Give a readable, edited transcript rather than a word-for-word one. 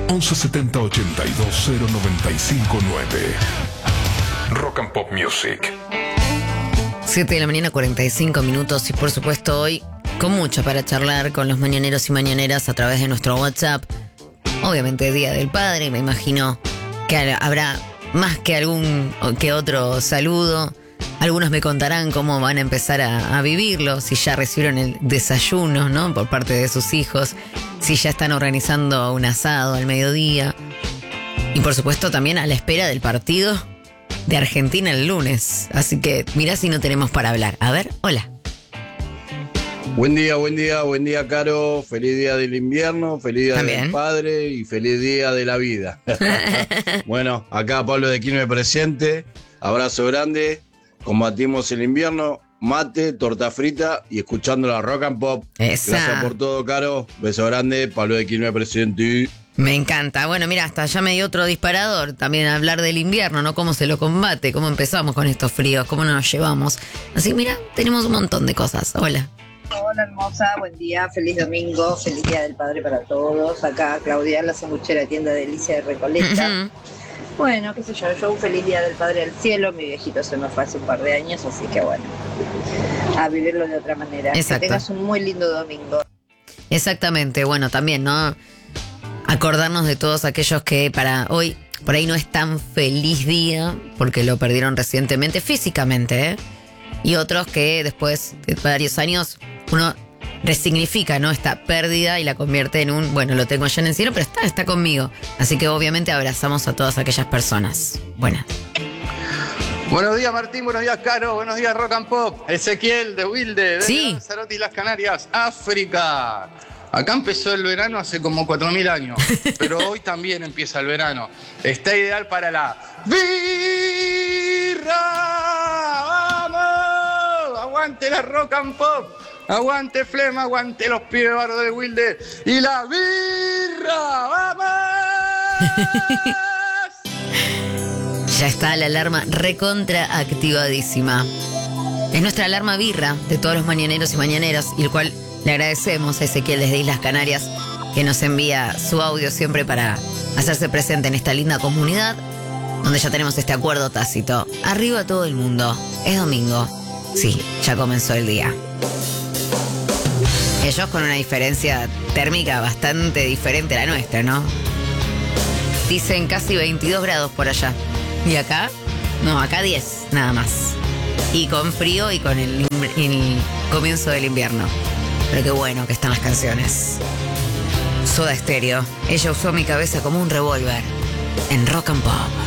1170 82 0959. Rock and Pop Music. 7 de la mañana, 45 minutos. Y por supuesto hoy con mucho para charlar con los mañaneros y mañaneras a través de nuestro WhatsApp. Obviamente Día del Padre, me imagino que habrá más que algún que otro saludo. Algunos me contarán cómo van a empezar a vivirlo, si ya recibieron el desayuno, ¿no?, por parte de sus hijos, si ya están organizando un asado al mediodía. Y por supuesto también a la espera del partido de Argentina el lunes. Así que mirá si no tenemos para hablar. A ver, hola. Buen día, Caro. Feliz día del invierno, feliz día del padre y feliz día de la vida. Bueno, acá Pablo de Quilmes presente. Abrazo grande. Combatimos el invierno. Mate, torta frita y escuchando la Rock and Pop. Esa. Gracias por todo, Caro. Beso grande. Pablo de Quilmes presente. Me encanta. Bueno, mira, hasta ya me dio otro disparador. También hablar del invierno, ¿no? Cómo se lo combate, cómo empezamos con estos fríos, cómo nos llevamos. Así, mira, tenemos un montón de cosas. Hola. Hola hermosa, buen día, feliz domingo, feliz día del padre para todos. Acá Claudia, la sanguchera tienda de Delicia de Recoleta. Bueno, qué sé yo un feliz día del padre al cielo. Mi viejito se me fue hace un par de años, así que bueno, a vivirlo de otra manera. Exacto. Que tengas un muy lindo domingo. Exactamente, bueno, también, ¿no? Acordarnos de todos aquellos que para hoy, por ahí no es tan feliz día, porque lo perdieron recientemente físicamente, ¿eh? Y otros que después de varios años uno resignifica, ¿no?, esta pérdida y la convierte en un, bueno, lo tengo ya en el cielo, pero está conmigo. Así que obviamente abrazamos a todas aquellas personas. Buenas. Buenos días, Martín, buenos días, Caro, buenos días, Rock and Pop. Ezequiel de Wilde, sí, de Lanzarote y las Canarias, África. Acá empezó el verano hace como 4.000 años, pero hoy también empieza el verano. Está ideal para la birra. ¡Vamos! Aguante la Rock and Pop. Aguante Flema, aguante los pibes barros de Wilde. ¡Y la birra! ¡Vamos! Ya está la alarma recontra activadísima. Es nuestra alarma birra de todos los mañaneros y mañaneras, y el cual le agradecemos a Ezequiel desde Islas Canarias, que nos envía su audio siempre para hacerse presente en esta linda comunidad, donde ya tenemos este acuerdo tácito. Arriba todo el mundo. Es domingo. Sí, ya comenzó el día. Ellos con una diferencia térmica bastante diferente a la nuestra, ¿no? Dicen casi 22 grados por allá. ¿Y acá? No, acá 10, nada más. Y con frío y con el comienzo del invierno. Pero qué bueno que están las canciones. Soda Stereo. Ella usó mi cabeza como un revólver en Rock and Pop.